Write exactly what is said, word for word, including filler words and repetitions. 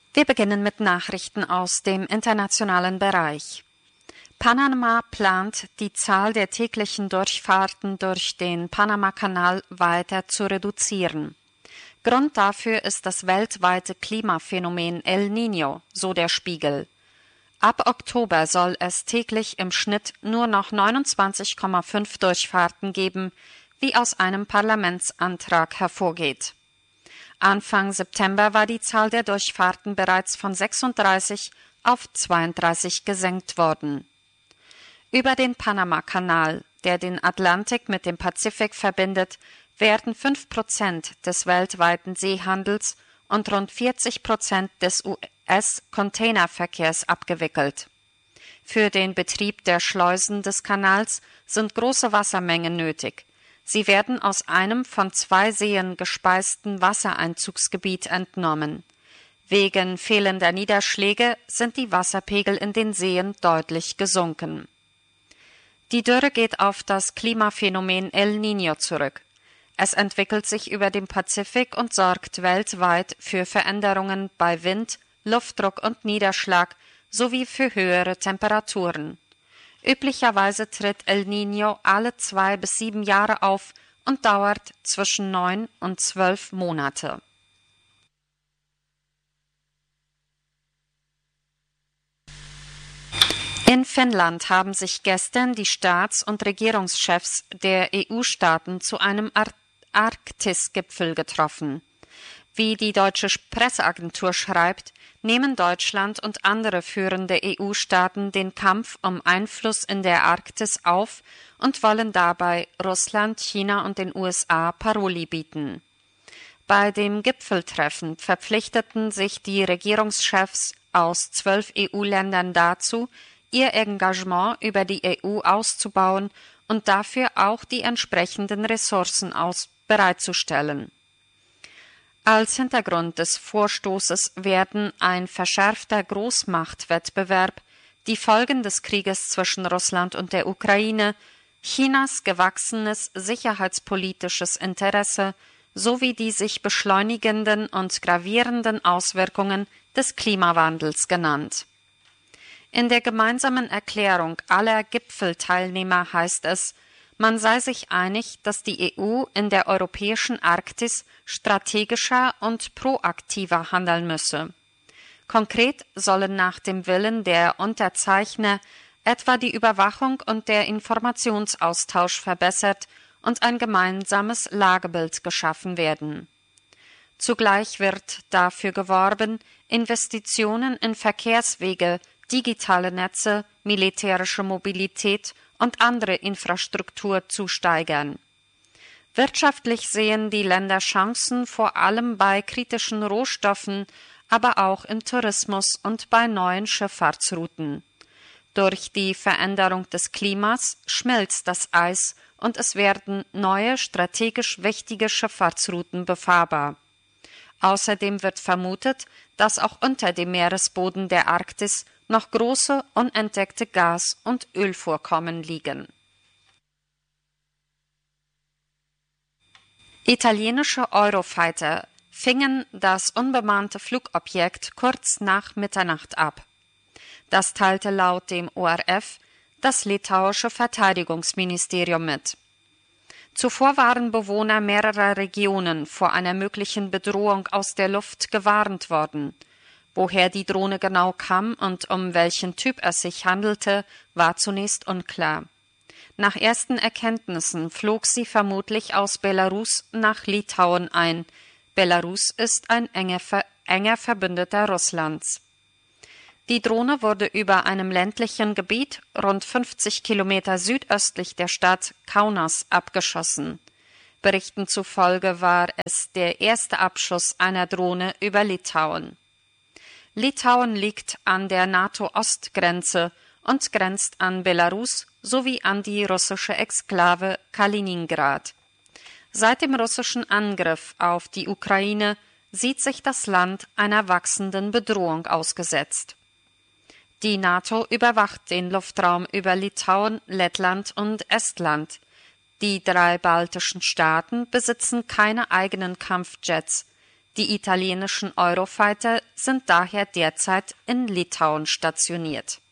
Wir beginnen mit Nachrichten aus dem internationalen Bereich. Panama plant, die Zahl der täglichen Durchfahrten durch den Panamakanal weiter zu reduzieren. Grund dafür ist das weltweite Klimaphänomen El Niño, so der Spiegel. Ab Oktober soll es täglich im Schnitt nur noch neunundzwanzig Komma fünf Durchfahrten geben, wie aus einem Parlamentsantrag hervorgeht. Anfang September war die Zahl der Durchfahrten bereits von sechsunddreißig auf zweiunddreißig gesenkt worden. Über den Panamakanal, der den Atlantik mit dem Pazifik verbindet, werden fünf Prozent des weltweiten Seehandels und rund vierzig Prozent des U S-Containerverkehrs abgewickelt. Für den Betrieb der Schleusen des Kanals sind große Wassermengen nötig. Sie werden aus einem von zwei Seen gespeisten Wassereinzugsgebiet entnommen. Wegen fehlender Niederschläge sind die Wasserpegel in den Seen deutlich gesunken. Die Dürre geht auf das Klimaphänomen El Niño zurück. Es entwickelt sich über dem Pazifik und sorgt weltweit für Veränderungen bei Wind, Luftdruck und Niederschlag sowie für höhere Temperaturen. Üblicherweise tritt El Niño alle zwei bis sieben Jahre auf und dauert zwischen neun und zwölf Monate. In Finnland haben sich gestern die Staats- und Regierungschefs der E U-Staaten zu einem Ar- Arktis-Gipfel getroffen. Wie die deutsche Presseagentur schreibt, nehmen Deutschland und andere führende E U-Staaten den Kampf um Einfluss in der Arktis auf und wollen dabei Russland, China und den U S A Paroli bieten. Bei dem Gipfeltreffen verpflichteten sich die Regierungschefs aus zwölf E U-Ländern dazu, ihr Engagement über die E U auszubauen und dafür auch die entsprechenden Ressourcen aus bereitzustellen. Als Hintergrund des Vorstoßes werden ein verschärfter Großmachtwettbewerb, die Folgen des Krieges zwischen Russland und der Ukraine, Chinas gewachsenes sicherheitspolitisches Interesse sowie die sich beschleunigenden und gravierenden Auswirkungen des Klimawandels genannt. In der gemeinsamen Erklärung aller Gipfelteilnehmer heißt es, man sei sich einig, dass die E U in der europäischen Arktis strategischer und proaktiver handeln müsse. Konkret sollen nach dem Willen der Unterzeichner etwa die Überwachung und der Informationsaustausch verbessert und ein gemeinsames Lagebild geschaffen werden. Zugleich wird dafür geworben, Investitionen in Verkehrswege, digitale Netze, militärische Mobilität und andere Infrastruktur zu steigern. Wirtschaftlich sehen die Länder Chancen vor allem bei kritischen Rohstoffen, aber auch im Tourismus und bei neuen Schifffahrtsrouten. Durch die Veränderung des Klimas schmilzt das Eis und es werden neue strategisch wichtige Schifffahrtsrouten befahrbar. Außerdem wird vermutet, dass auch unter dem Meeresboden der Arktis noch große unentdeckte Gas- und Ölvorkommen liegen. Italienische Eurofighter fingen das unbemannte Flugobjekt kurz nach Mitternacht ab. Das teilte laut dem O R F das litauische Verteidigungsministerium mit. Zuvor waren Bewohner mehrerer Regionen vor einer möglichen Bedrohung aus der Luft gewarnt worden. Woher die Drohne genau kam und um welchen Typ es sich handelte, war zunächst unklar. Nach ersten Erkenntnissen flog sie vermutlich aus Belarus nach Litauen ein. Belarus ist ein enger, enger Verbündeter Russlands. Die Drohne wurde über einem ländlichen Gebiet rund fünfzig Kilometer südöstlich der Stadt Kaunas abgeschossen. Berichten zufolge war es der erste Abschuss einer Drohne über Litauen. Litauen liegt an der NATO-Ostgrenze und grenzt an Belarus sowie an die russische Exklave Kaliningrad. Seit dem russischen Angriff auf die Ukraine sieht sich das Land einer wachsenden Bedrohung ausgesetzt. Die NATO überwacht den Luftraum über Litauen, Lettland und Estland. Die drei baltischen Staaten besitzen keine eigenen Kampfjets. Die italienischen Eurofighter sind daher derzeit in Litauen stationiert.